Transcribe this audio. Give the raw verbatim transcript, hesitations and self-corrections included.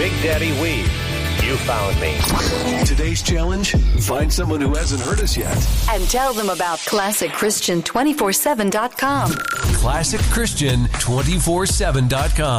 Big Daddy Weave. You found me. Today's challenge, find someone who hasn't heard us yet. And tell them about Classic Christian two forty-seven dot com. Classic Christian two forty-seven dot com.